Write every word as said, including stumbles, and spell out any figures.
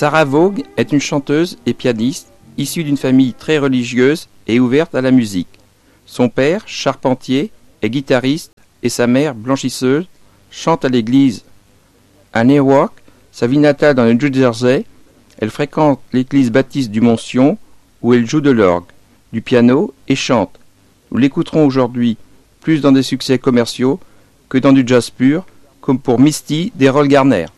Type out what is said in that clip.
Sarah Vaughan est une chanteuse et pianiste issue d'une famille très religieuse et ouverte à la musique. Son père, charpentier, est guitariste et sa mère, blanchisseuse, chante à l'église. À Newark, sa ville natale dans le New Jersey, elle fréquente l'église baptiste du Mont-Sion où elle joue de l'orgue, du piano et chante. Nous l'écouterons aujourd'hui plus dans des succès commerciaux que dans du jazz pur, comme pour Misty d'Errol Garner.